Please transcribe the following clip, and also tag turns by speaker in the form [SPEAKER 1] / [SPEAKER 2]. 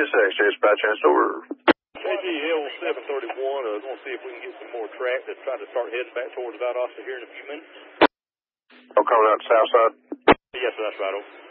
[SPEAKER 1] CSX, dispatch and over.
[SPEAKER 2] KGL 731, going to see if we can get some more track to try to start heading back towards Valdosta here in a few minutes.
[SPEAKER 1] Oh, coming out the south side?
[SPEAKER 2] Yes, sir, that's right, over.